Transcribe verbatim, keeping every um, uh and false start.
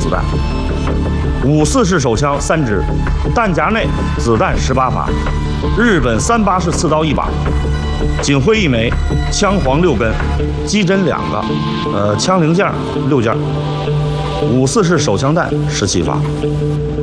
弹。五四式手枪三支，弹夹内子弹十八发。日本三八式刺刀一把，警徽一枚，枪簧六根，机针两个，呃，枪零件六件。五四式手枪弹十七发。